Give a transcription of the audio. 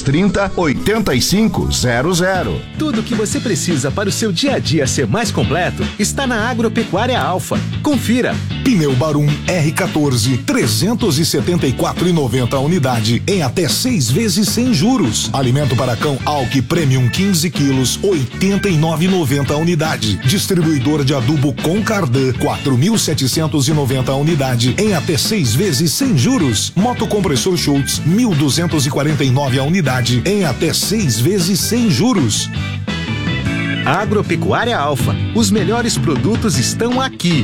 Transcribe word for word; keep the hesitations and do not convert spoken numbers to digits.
trinta, oitenta e cinco zero zero. Tudo o que você precisa para o seu dia a dia ser mais completo está na Agropecuária Alfa. Confira. Pneu Barum R quatorze, trezentos e setenta e quatro reais e noventa centavos a unidade, em até seis vezes sem juros. Alimento para cão Alck Premium quinze quilos, oitenta e nove reais e noventa centavos a unidade. Distribuidor de adubo Concardan, quatro mil setecentos e noventa a unidade, em até seis vezes sem juros. Moto compressor Schultz, mil duzentos e quarenta e nove a unidade, em até seis vezes sem juros. Agropecuária Alfa. Os melhores produtos estão aqui.